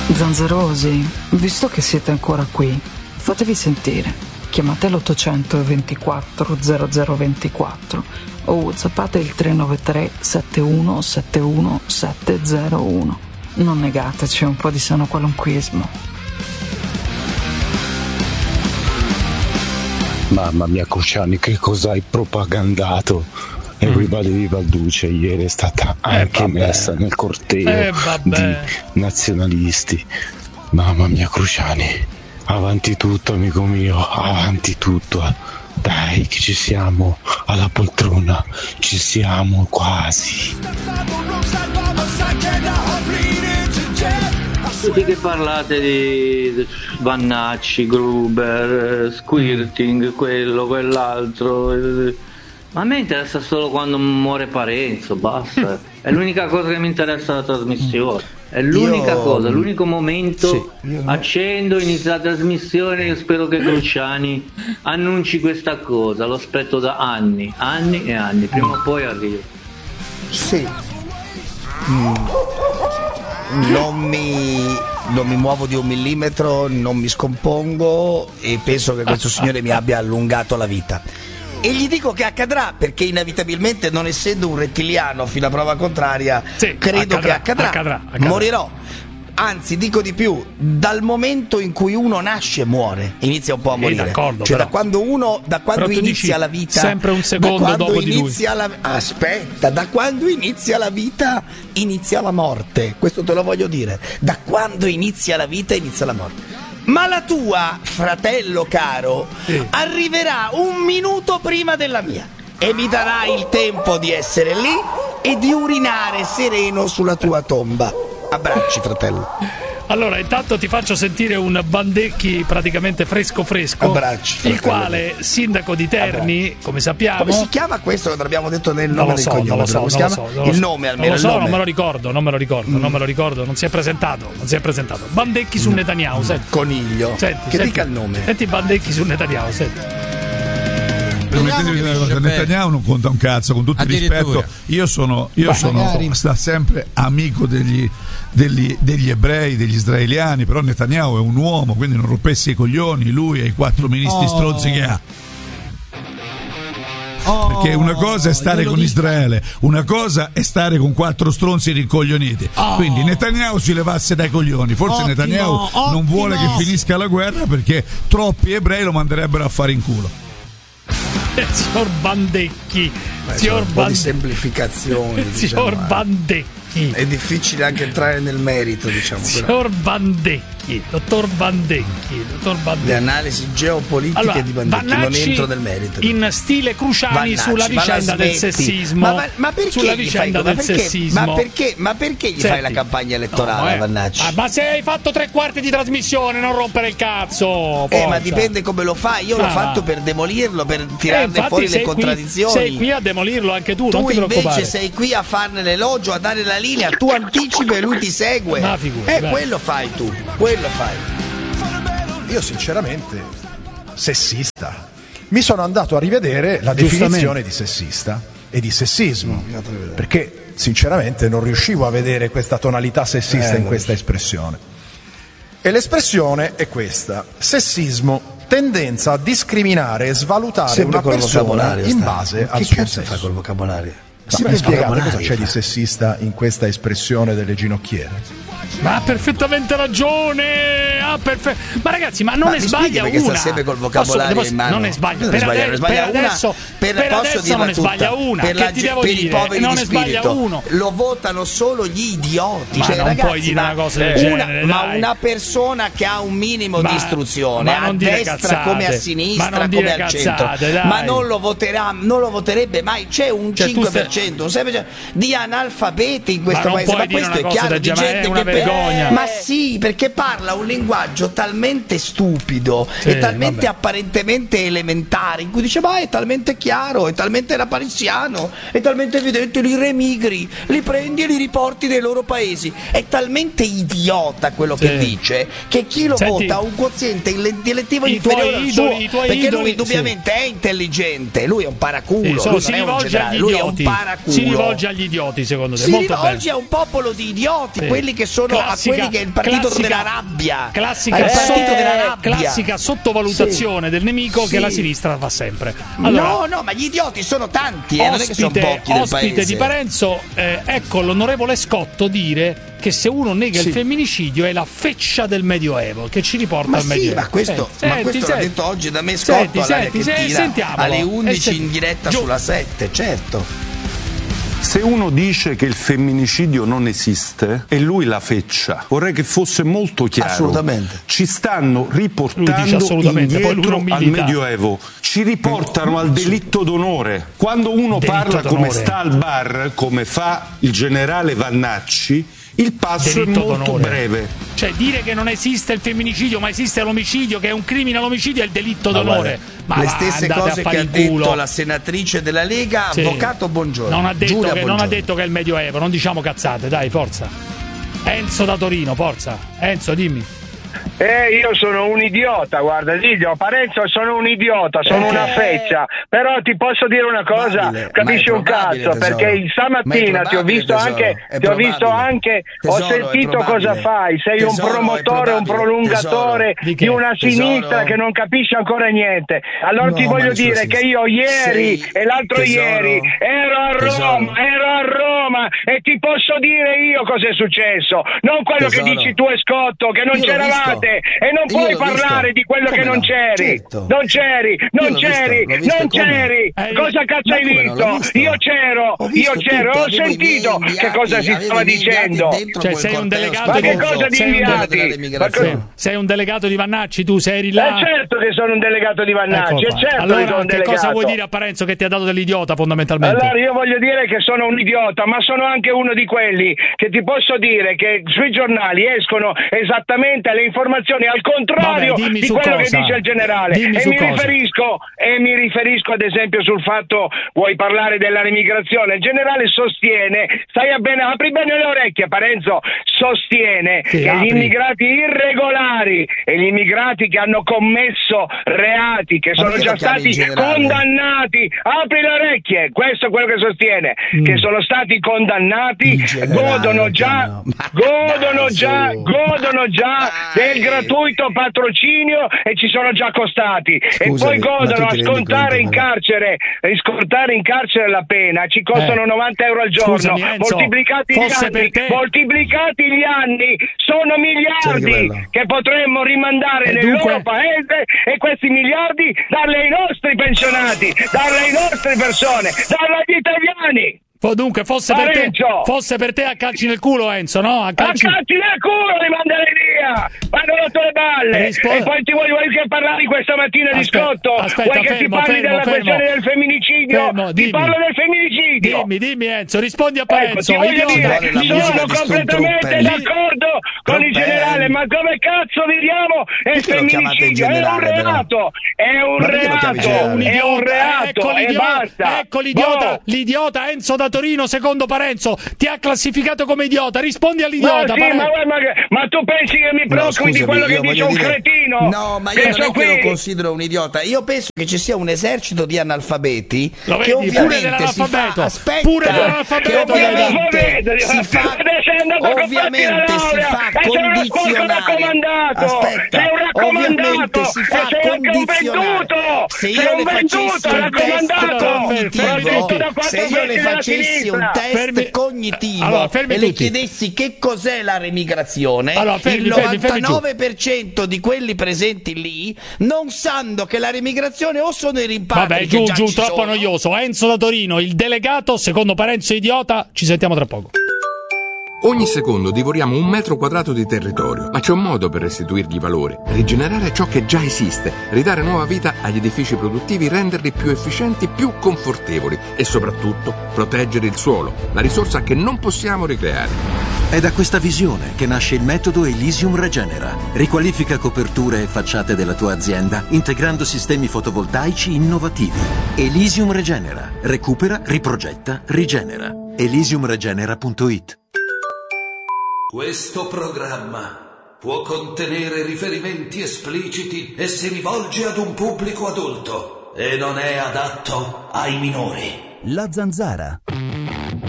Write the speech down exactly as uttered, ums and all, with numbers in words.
Zanzerosi, visto che siete ancora qui, fatevi sentire. Chiamate l'ottocento ventiquattro zero zero ventiquattro o whatsappate il tre nove tre sette uno sette uno sette zero uno. Non negateci un po' di sano qualunquismo. Mamma mia Cruciani, che cosa hai propagandato? Everybody Viva il Duce ieri è stata anche eh, messa nel corteo eh, di nazionalisti. Mamma mia Cruciani, avanti tutto amico mio, avanti tutto. Dai che ci siamo alla poltrona, ci siamo quasi. Tutti che parlate di Vannacci, Gruber, Squirting, quello, quell'altro. Ma a me interessa solo quando muore Parenzo, basta. È l'unica cosa che mi interessa la trasmissione. È l'unica io... cosa, l'unico momento. Sì, io... Accendo, inizia la trasmissione. Io spero che Cruciani annunci questa cosa. Lo aspetto da anni, anni e anni. Prima o poi arriva. Sì. Mm. Non mi, non mi muovo di un millimetro, non mi scompongo e penso che questo signore mi abbia allungato la vita. E gli dico che accadrà, perché inevitabilmente, non essendo un rettiliano fino a prova contraria, sì, credo accadrà, che accadrà. Accadrà, accadrà. Morirò. Anzi, dico di più, dal momento in cui uno nasce muore, inizia un po' a morire. D'accordo, cioè però. da quando uno da quando inizia la vita, sempre un secondo dopo di lui. La, aspetta, da quando inizia la vita inizia la morte. Questo te lo voglio dire. Da quando inizia la vita inizia la morte. Ma la tua, fratello caro, sì, arriverà un minuto prima della mia e mi darai il tempo di essere lì e di urinare sereno sulla tua tomba. Abbracci, fratello. Allora, intanto ti faccio sentire un Bandecchi praticamente fresco fresco. Abbracci, fratello. Il quale, sindaco di Terni, Abbracci. Come sappiamo. Come si chiama questo? Che l'abbiamo detto nel nome del so, cognome. Non lo so, come si non chiama? lo so, non il lo nome so. almeno. Non lo so, il nome. non me lo ricordo, non me lo ricordo, mm. non me lo ricordo, non si è presentato, non si è presentato. Bandecchi su mm. Netanyahu, senti. Coniglio. Senti, che senti, dica il nome. Senti Bandecchi su Netanyahu, senti. Permettetemi di dire una cosa, Netanyahu non conta un cazzo, con tutto il rispetto. Io sono, io sono sta sempre amico degli, degli, degli ebrei, degli israeliani, però Netanyahu è un uomo, quindi non rompessi i coglioni lui e i quattro ministri oh. stronzi che ha. Oh, perché una cosa è stare con Israele, una cosa è stare con quattro stronzi rincoglioniti. Oh. Quindi Netanyahu si levasse dai coglioni. Forse ottimo, Netanyahu ottimo. non vuole che finisca la guerra perché troppi ebrei lo manderebbero a fare in culo. Signor Bandecchi, Beh, signor un po' Band... di semplificazioni, signor diciamo, Bandecchi. È difficile anche entrare nel merito, diciamo. Signor Bandecchi, dottor Bandecchi, dottor Bandecchi. Le analisi geopolitiche allora, di Bandecchi, non entro nel merito. In stile Cruciani Vannacci, sulla vicenda del sessismo. Ma, ma, ma perché sulla vicenda fai, del ma perché, sessismo. Ma perché, ma perché gli Senti, fai la campagna elettorale, no, eh, Vannacci? Ah, ma se hai fatto tre quarti di trasmissione, non rompere il cazzo. Eh, ma dipende come lo fai. Io ah, l'ho fatto per demolirlo, per tirarne eh, fuori le contraddizioni. Qui, sei qui a demolirlo anche tu. Tu non ti invece sei qui a farne l'elogio, a dare la linea. Tu anticipi e lui ti segue. Ma figura, eh, beh. quello fai tu. Quello fai. Io sinceramente sessista. Mi sono andato a rivedere la definizione di sessista e di sessismo, mm, perché sinceramente non riuscivo a vedere questa tonalità sessista eh, in questa espressione. E l'espressione è questa: sessismo, tendenza a discriminare e svalutare sempre una persona in sta. base al che suo cazzo sesso. Fa col vocabolario? Si può spiegare cosa c'è di sessista in questa espressione delle ginocchiere? Ma ha perfettamente ragione. Ha perfe... Ma ragazzi, ma non ma ne sbaglia perché una. sta sempre col vocabolario posso, in mano. Non ne sbaglia. Non per, sbaglia, ade- ne sbaglia per una, adesso, per, per posso adesso non ne sbaglia una. Per, che la, ti devo per dire? i poveri non di ne sbaglia spirito uno. lo votano solo gli idioti. Ma cioè, non ragazzi, puoi dire ma una cosa del una, genere. Ma dai. una persona che ha un minimo ma, di istruzione a destra cazzate, come a sinistra come al cazzate, centro, dai. ma non lo voterà, non lo voterebbe mai. C'è un cioè, cinque per cento, un sei per cento di analfabeti in questo ma paese. Ma questo è chiaro, di gente che vergogna. Ma sì, perché parla un linguaggio talmente stupido sì, e talmente vabbè. apparentemente elementare, in cui dice ma è talmente chiaro, è talmente lapalissiano, è talmente evidente, li remigri, li prendi e li riporti nei loro paesi. È talmente idiota quello sì. che dice, che chi lo Senti, vota ha un quoziente intellettivo i inferiore al idoli, suo, i tuoi perché idoli, lui indubbiamente sì. è intelligente, lui è un paraculo, sì, lui si non è un rivolge generale, agli lui idioti. è un paraculo. Si rivolge agli idioti, secondo te? Si Molto rivolge bello. a un popolo di idioti, sì. quelli che sono sono classica, a quelli che è il partito classica, della rabbia. Classica, il partito sotto, della rabbia. Classica sottovalutazione sì. del nemico sì. che la sinistra fa sempre. Allora, no, no, ma gli idioti sono tanti, eh, ospite, non è che sono pochi nel ospite paese. di Parenzo, eh, ecco l'onorevole Scotto dire che se uno nega sì. il femminicidio è la feccia del Medioevo che ci riporta ma al sì, Medioevo. Ma questo, senti, ma questo senti, l'ha detto oggi da me Scotto senti, all'aria senti, che senti, tira sentiamolo. alle undici senti, in diretta giù. Sulla sette, certo. Se uno dice che il femminicidio non esiste e lui la feccia, vorrei che fosse molto chiaro. Assolutamente. Ci stanno riportando indietro al Medioevo, ci riportano al delitto d'onore. Quando uno delitto parla d'onore. Come sta al bar, come fa il generale Vannacci, il passo delitto è molto d'onore. Breve. Cioè dire che non esiste il femminicidio ma esiste l'omicidio, che è un crimine l'omicidio, è il delitto ma d'onore. Ma le stesse cose che ha detto la senatrice della Lega, sì. Avvocato Bongiorno. Non ha, detto Giulia che, Bongiorno. non ha detto che è il Medioevo, non diciamo cazzate, dai, forza. Enzo da Torino, forza. Enzo, dimmi. Eh, io sono un idiota, guarda, Giglio, Parenzo, sono un idiota, sono eh, una feccia, però ti posso dire una cosa, probabile, capisci un cazzo, tesoro. Perché stamattina ti ho visto tesoro, anche, ti ho visto anche, tesoro, ho sentito cosa fai, sei tesoro, un promotore, un prolungatore tesoro, di, di una sinistra tesoro. Che non capisce ancora niente. Allora no, ti voglio dire sinistra. Che io ieri sei, e l'altro tesoro, ieri ero a Roma, tesoro. ero a Roma e ti posso dire io cosa è successo, non quello tesoro. Che dici tu e Scotto, che non c'eravate. E non puoi parlare di quello Come che non no? c'eri. Certo. Non c'eri, non c'eri, visto, non c'eri. Eh, cosa cazzo hai visto? Io c'ero, io c'ero, ho sentito che cosa si stava dicendo. Cioè sei un delegato Ma che cosa di inviati? Sei un delegato di Vannacci, tu sei là. È certo che sono un delegato di Vannacci, è certo allora, che sono un che delegato. Cosa vuoi dire a Parenzo che ti ha dato dell'idiota fondamentalmente? Allora io voglio dire che sono un idiota, ma sono anche uno di quelli che ti posso dire che sui giornali escono esattamente le informazioni al contrario Vabbè, di quello cosa. Che dice il generale dimmi e mi cosa. riferisco e mi riferisco ad esempio sul fatto, vuoi parlare dell'immigrazione, il generale sostiene, stai a bene, apri bene le orecchie Parenzo, sostiene sì, che apri. Gli immigrati irregolari e gli immigrati che hanno commesso reati che Ma sono già stati condannati, apri le orecchie, questo è quello che sostiene, mm. che sono stati condannati, godono già no. godono già godono già del gratuito patrocinio e ci sono già costati. Scusami, e poi godono a scontare in carcere e scontare in carcere la pena, ci costano eh. novanta euro al giorno. Scusami, Enzo, moltiplicati gli anni moltiplicati gli anni sono miliardi che potremmo rimandare e nel dunque... loro paese e questi miliardi darli ai nostri pensionati, darli ai nostre persone, darli agli italiani. Dunque fosse per, te, fosse per te a calci nel culo Enzo, no? A calci, a calci nel culo li manderei via, ma hanno rotto le balle. Rispo... E poi ti vuoi, vuoi che parlavi questa mattina aspetta, di Scotto? Aspetta, vuoi che fermo, ti parli fermo, della fermo. questione del femminicidio? Fermo, ti parlo del femminicidio. Dimmi, dimmi Enzo, rispondi a Parenzo. Ecco, ti voglio dire, sono completamente d'accordo con il generale, ma come cazzo viviamo il femminicidio? È un reato, è un reato, è un reato e basta. Ecco l'idiota, l'idiota Enzo da Torino, secondo Parenzo, ti ha classificato come idiota. Rispondi all'idiota. No, sì, ma, ma, ma tu pensi che mi preoccupi no, di quello che dice un dire... cretino? No, ma io penso non è che lo considero un idiota. Io penso che ci sia un esercito di analfabeti lo che vedi, ovviamente si fa aspetta, pure dell'analfabeto, che ovviamente si fa ovviamente si fa condizionare. Aspetta, ovviamente si fa condizionare. Se io le facessi un test cognitivo, se io le facessi un test fermi, cognitivo allora, e le tutti. chiedessi che cos'è la remigrazione, allora, fermi, il novantanove per cento fermi, di quelli presenti lì non sanno che la remigrazione o sono i rimpatri. Vabbè, giù, giù, troppo sono. noioso. Enzo da Torino, il delegato, secondo Parenzo idiota, ci sentiamo tra poco. Ogni secondo divoriamo un metro quadrato di territorio, ma c'è un modo per restituirgli valore, rigenerare ciò che già esiste, ridare nuova vita agli edifici produttivi, renderli più efficienti, più confortevoli e soprattutto proteggere il suolo, la risorsa che non possiamo ricreare. È da questa visione che nasce il metodo Elysium Regenera. Riqualifica coperture e facciate della tua azienda integrando sistemi fotovoltaici innovativi. Elysium Regenera. Recupera, riprogetta, rigenera. elysium regenera punto it. Questo programma può contenere riferimenti espliciti e si rivolge ad un pubblico adulto e non è adatto ai minori. La Zanzara.